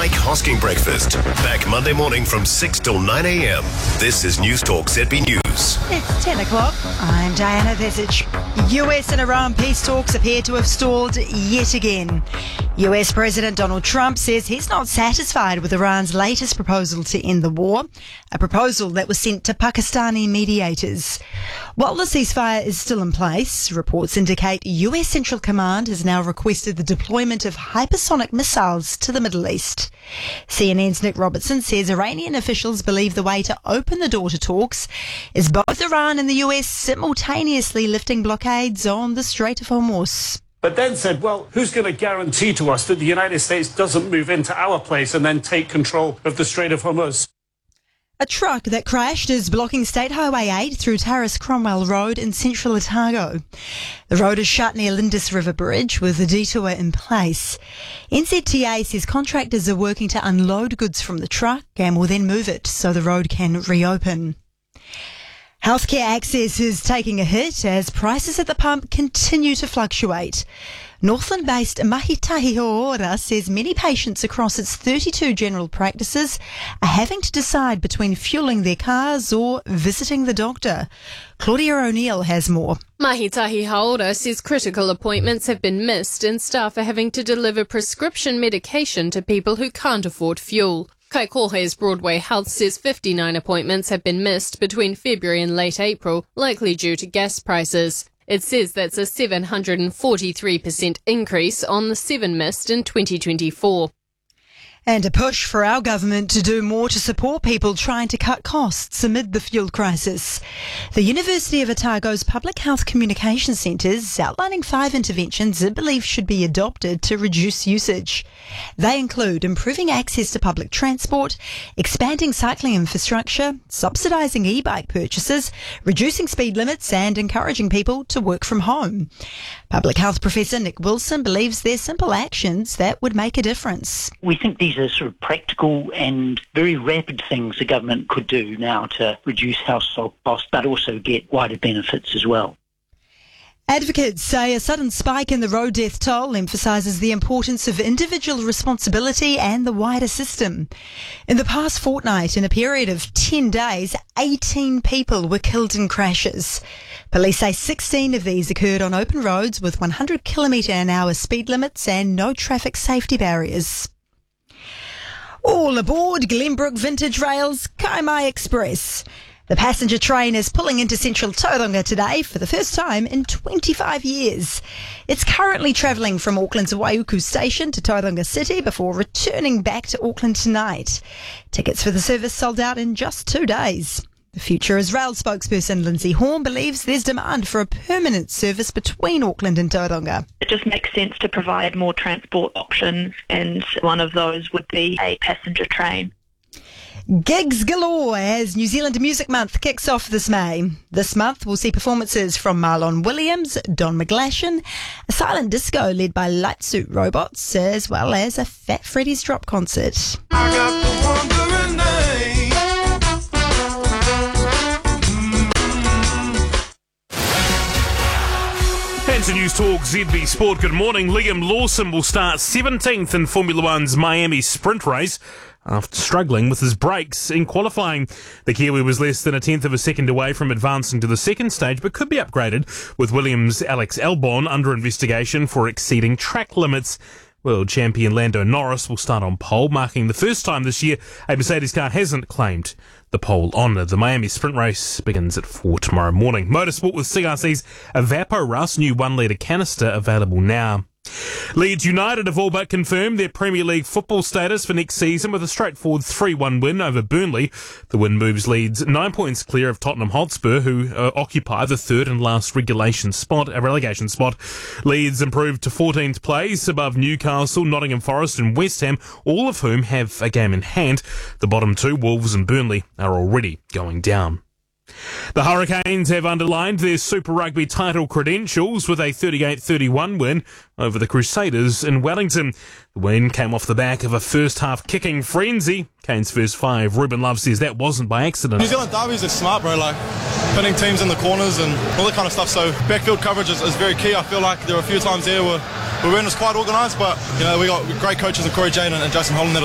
Mike Hosking Breakfast. Back Monday morning from 6 till 9 a.m. This is News Talk ZB News. It's 10 o'clock. I'm Diana Visage. US and Iran peace talks appear to have stalled yet again. US President Donald Trump says he's not satisfied with Iran's latest proposal to end the war, a proposal that was sent to Pakistani mediators. While the ceasefire is still in place, reports indicate US Central Command has now requested the deployment of hypersonic missiles to the Middle East. CNN's Nick Robertson says Iranian officials believe the way to open the door to talks is both Iran and the US simultaneously lifting blockades on the Strait of Hormuz. But then said, well, who's going to guarantee to us that the United States doesn't move into our place and then take control of the Strait of Hormuz? A truck that crashed is blocking State Highway 8 through Taras Cromwell Road in central Otago. The road is shut near Lindis River Bridge with a detour in place. NZTA says contractors are working to unload goods from the truck and will then move it so the road can reopen. Healthcare access is taking a hit as prices at the pump continue to fluctuate. Northland-based Mahitahi Ho'ora says many patients across its 32 general practices are having to decide between fueling their cars or visiting the doctor. Claudia O'Neill has more. Mahitahi Haora says critical appointments have been missed and staff are having to deliver prescription medication to people who can't afford fuel. Kaikohe's Broadway Health says 59 appointments have been missed between February and late April, likely due to gas prices. It says that's a 743% increase on the 7 missed in 2024. And a push for our government to do more to support people trying to cut costs amid the fuel crisis. The University of Otago's Public Health Communication Centre is outlining 5 interventions it believes should be adopted to reduce usage. They include improving access to public transport, expanding cycling infrastructure, subsidising e-bike purchases, reducing speed limits and encouraging people to work from home. Public Health Professor Nick Wilson believes they're simple actions that would make a difference. We think these are sort of practical and very rapid things the government could do now to reduce household costs, but also get wider benefits as well. Advocates say a sudden spike in the road death toll emphasises the importance of individual responsibility and the wider system. In the past fortnight, in a period of 10 days, 18 people were killed in crashes. Police say 16 of these occurred on open roads with 100 km/h speed limits and no traffic safety barriers. All aboard Glenbrook Vintage Rail's Kaimai Express. The passenger train is pulling into central Tauranga today for the first time in 25 years. It's currently travelling from Auckland's Waiuku station to Tauranga City before returning back to Auckland tonight. Tickets for the service sold out in just 2 days. The Future is Rail spokesperson Lindsay Horn believes there's demand for a permanent service between Auckland and Tauranga. It just makes sense to provide more transport options, and one of those would be a passenger train. Gigs galore as New Zealand Music Month kicks off this May. This month we'll see performances from Marlon Williams, Don McGlashan, a silent disco led by Light Suit Robots, as well as a Fat Freddy's Drop concert. I got the wandering name. And to News Talk ZB Sport, good morning. Liam Lawson will start 17th in Formula One's Miami sprint race after struggling with his brakes in qualifying. The Kiwi was less than a tenth of a second away from advancing to the second stage, but could be upgraded, with Williams' Alex Albon under investigation for exceeding track limits. World champion Lando Norris will start on pole, marking the first time this year a Mercedes car hasn't claimed the pole honour. The Miami sprint race begins at 4 tomorrow morning. Motorsport with CRC's Evapo-Rust, new 1 litre canister available now. Leeds United have all but confirmed their Premier League football status for next season with a straightforward 3-1 win over Burnley. The win moves Leeds 9 points clear of Tottenham Hotspur, who occupy the third and last relegation spot. Leeds improved to 14th place above Newcastle, Nottingham Forest and West Ham, all of whom have a game in hand. The bottom two, Wolves and Burnley, are already going down. The Hurricanes have underlined their Super Rugby title credentials with a 38-31 win over the Crusaders in Wellington. The win came off the back of a first-half kicking frenzy. Canes' first 5, Ruben Love says that wasn't by accident. New Zealand derbies are smart, bro, like pinning teams in the corners and all that kind of stuff, so backfield coverage is very key. I feel like there were a few times there where we weren't as quite organised, but you know, we got great coaches in Corey Jane and Jason Holland that